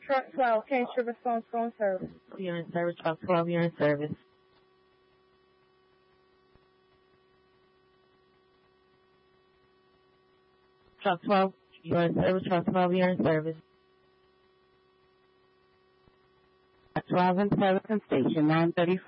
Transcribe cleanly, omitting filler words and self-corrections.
Truck 12, change your response, go in service. You're in service. Truck 12, you're in service. Truck 12, you're in service. Truck 12, you're in service. Truck 12 in service on station 934.